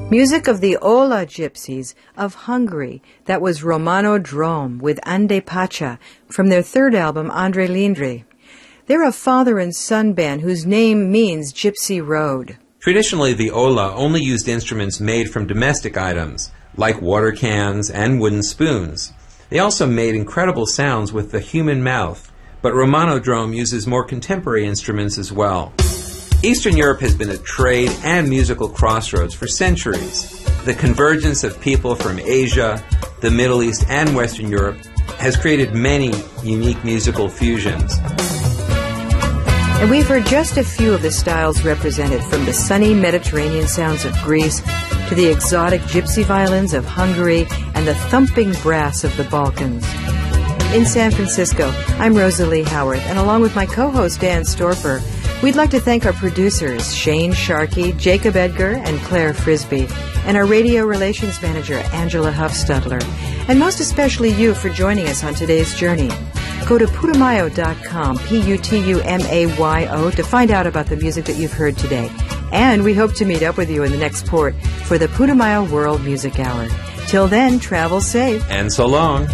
Music of the Ola Gypsies of Hungary. That was Romano Drom with Ande Pacha from their third album, Andre Lindri. They're a father and son band whose name means Gypsy Road. Traditionally, the Ola only used instruments made from domestic items, like water cans and wooden spoons. They also made incredible sounds with the human mouth, but Romano Drom uses more contemporary instruments as well. Eastern Europe has been a trade and musical crossroads for centuries. The convergence of people from Asia, the Middle East, and Western Europe has created many unique musical fusions. And we've heard just a few of the styles represented, from the sunny Mediterranean sounds of Greece to the exotic gypsy violins of Hungary and the thumping brass of the Balkans. In San Francisco, I'm Rosalie Howarth, and along with my co-host Dan Storper, we'd like to thank our producers, Shane Sharkey, Jacob Edgar, and Claire Frisbee, and our radio relations manager, Angela Huffstutler, and most especially you for joining us on today's journey. Go to Putumayo.com, Putumayo, to find out about the music that you've heard today. And we hope to meet up with you in the next port for the Putumayo World Music Hour. Till then, travel safe. And so long.